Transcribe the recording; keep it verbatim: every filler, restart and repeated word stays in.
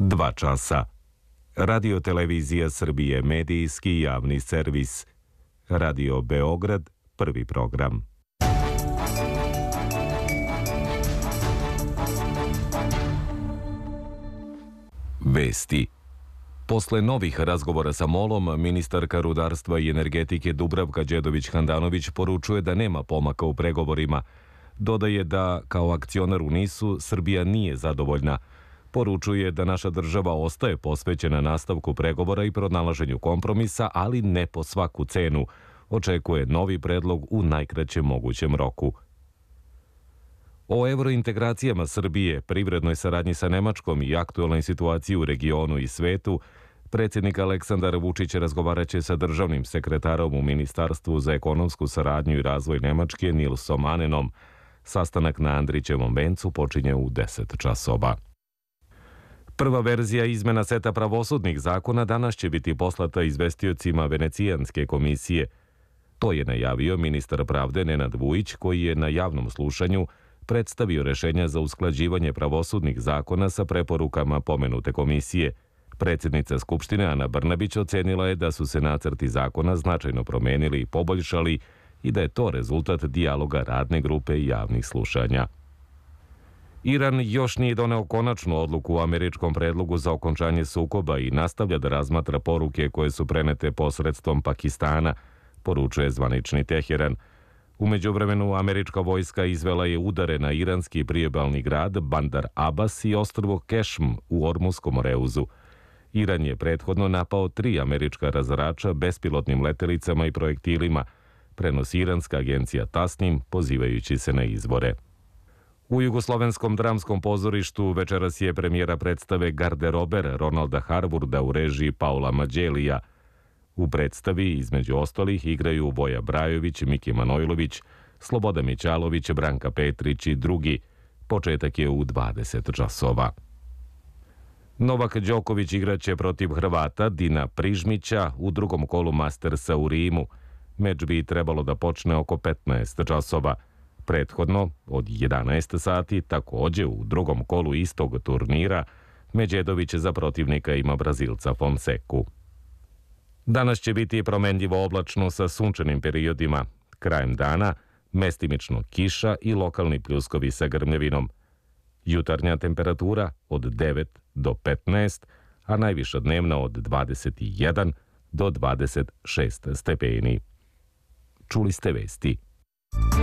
Dva časa. Radio Televizija Srbije, medijski javni servis. Radio Beograd, prvi program. Vesti. Posle novih razgovora sa MOL-om, ministarka rudarstva i energetike Dubravka Đedović-Handanović poručuje da nema pomaka u pregovorima. Dodaje da, kao akcionar u NIS-u, Srbija nije zadovoljna. Poručuje da naša država ostaje posvećena nastavku pregovora i pronalaženju kompromisa, ali ne po svaku cenu. Očekuje novi predlog u najkraćem mogućem roku. O evrointegracijama Srbije, privrednoj saradnji sa Nemačkom i aktualnoj situaciji u regionu i svetu, predsjednik Aleksandar Vučić razgovaraće sa državnim sekretarom u Ministarstvu za ekonomsku saradnju i razvoj Nemačke Nilsom Anenom. Sastanak na Andrićevom vencu počinje u deset časova. Prva verzija izmena seta pravosudnih zakona danas će biti poslata izvestiocima Venecijanske komisije. To je najavio ministar pravde Nenad Vujić, koji je na javnom slušanju predstavio rešenja za usklađivanje pravosudnih zakona sa preporukama pomenute komisije. Predsjednica Skupštine Ana Brnabić ocenila je da su se nacrti zakona značajno promenili i poboljšali i da je to rezultat dijaloga radne grupe i javnih slušanja. Iran još nije doneo konačnu odluku u američkom predlogu za okončanje sukoba i nastavlja da razmatra poruke koje su prenete posredstvom Pakistana, poručuje zvanični Teheran. U međuvremenu, američka vojska izvela je udare na iranski priobalni grad Bandar Abbas i ostrvo Kešm u Ormuskom Reuzu. Iran je prethodno napao tri američka razarača bespilotnim letelicama i projektilima, prenosi iranska agencija Tasnim, pozivajući se na izvore. U Jugoslovenskom dramskom pozorištu večeras je premijera predstave Garderober Ronalda Harvurda u režiji Paula Mađelija. U predstavi, između ostalih, igraju Voja Brajović, Miki Manojlović, Sloboda Mićalović, Branka Petrić i drugi. Početak je u dvadeset časova. Novak Đoković igraće protiv Hrvata Dina Prižmića u drugom kolu Mastersa u Rimu. Meč bi trebalo da počne oko petnaest časova. Prethodno, od jedanaest sati, takođe u drugom kolu istog turnira, Međedović za protivnika ima Brazilca Fonseku. Danas će biti promenljivo oblačno sa sunčanim periodima. Krajem dana mestimično kiša i lokalni pljuskovi sa grmljavinom. Jutarnja temperatura od devet do petnaest, a najviša dnevna od dvadeset jedan do dvadeset šest stepeni. Čuli ste vesti.